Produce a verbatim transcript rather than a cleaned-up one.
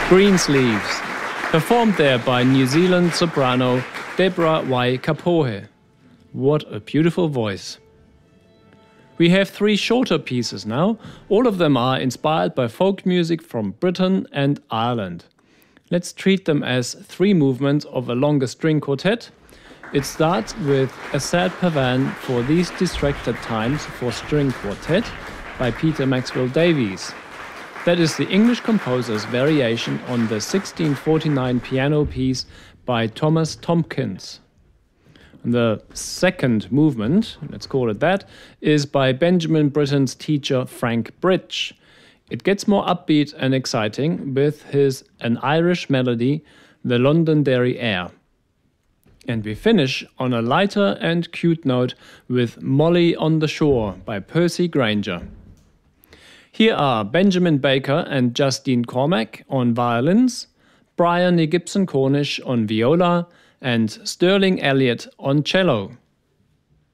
Greensleeves, performed there by New Zealand soprano Deborah Wai-Kapohe. What a beautiful voice. We have three shorter pieces now. All of them are inspired by folk music from Britain and Ireland. Let's treat them as three movements of a longer string quartet. It starts with A Sad Pavane for These Distracted Times for String Quartet by Peter Maxwell Davies. That is the English composer's variation on the sixteen forty-nine piano piece by Thomas Tomkins. The second movement, let's call it that, is by Benjamin Britten's teacher Frank Bridge. It gets more upbeat and exciting with his An Irish Melody, the Londonderry Air. And we finish on a lighter and cute note with Molly on the Shore by Percy Grainger. Here are Benjamin Baker and Justine Cormack on violins, Bryony Gibson Cornish on viola, and Sterling Elliott on cello.